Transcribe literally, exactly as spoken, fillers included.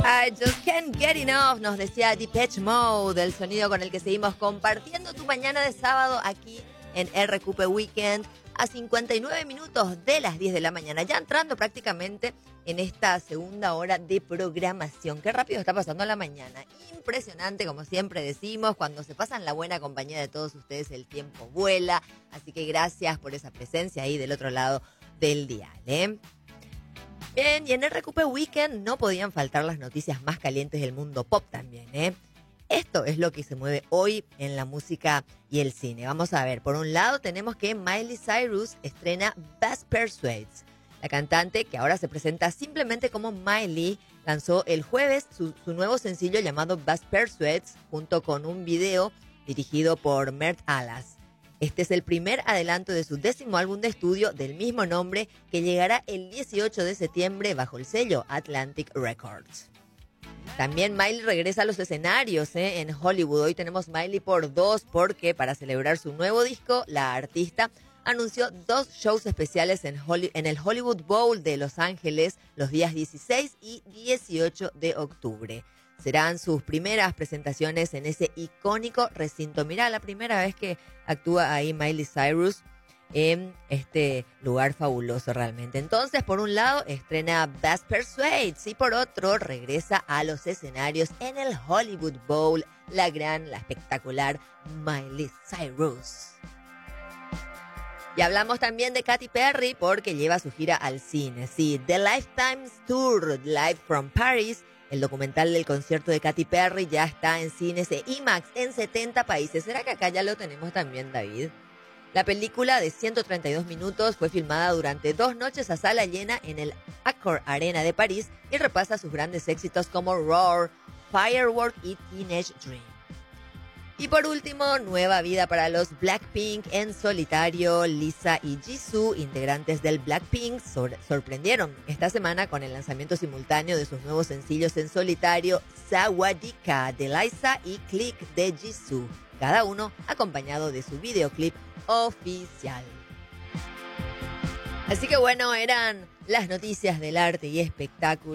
I just can't get enough, nos decía Depeche Mode, el sonido con el que seguimos compartiendo tu mañana de sábado aquí en R Q P Weekend a cincuenta y nueve minutos de las diez de la mañana, ya entrando prácticamente en esta segunda hora de programación. Qué rápido está pasando la mañana, impresionante, como siempre decimos, cuando se pasa en la buena compañía de todos ustedes el tiempo vuela, así que gracias por esa presencia ahí del otro lado del dial, ¿eh? Bien, y en R Q P Weekend no podían faltar las noticias más calientes del mundo pop también, ¿eh? Esto es lo que se mueve hoy en la música y el cine. Vamos a ver, por un lado tenemos que Miley Cyrus estrena Best Persuades. La cantante, que ahora se presenta simplemente como Miley, lanzó el jueves su, su nuevo sencillo llamado Best Persuades junto con un video dirigido por Mert Alas. Este es el primer adelanto de su décimo álbum de estudio del mismo nombre que llegará el dieciocho de septiembre bajo el sello Atlantic Records. También Miley regresa a los escenarios ¿eh? en Hollywood. Hoy tenemos Miley por dos porque para celebrar su nuevo disco, la artista anunció dos shows especiales en, Holly- en el Hollywood Bowl de Los Ángeles los días dieciséis y dieciocho de octubre. Serán sus primeras presentaciones en ese icónico recinto. Mirá, la primera vez que actúa ahí Miley Cyrus en este lugar fabuloso realmente. Entonces, por un lado, estrena Best Persuades y por otro, regresa a los escenarios en el Hollywood Bowl, la gran, la espectacular Miley Cyrus. Y hablamos también de Katy Perry porque lleva su gira al cine. Sí, The Lifetime Tour, Live from Paris. El documental del concierto de Katy Perry ya está en cines e IMAX en setenta países. ¿Será que acá ya lo tenemos también, David? La película de ciento treinta y dos minutos fue filmada durante dos noches a sala llena en el Accor Arena de París y repasa sus grandes éxitos como Roar, Firework y Teenage Dream. Y por último, nueva vida para los Blackpink en solitario. Lisa y Jisoo, integrantes del Blackpink, sor- sorprendieron esta semana con el lanzamiento simultáneo de sus nuevos sencillos en solitario, Sawadika de Lisa y Click de Jisoo, cada uno acompañado de su videoclip oficial. Así que bueno, eran las noticias del arte y espectáculo.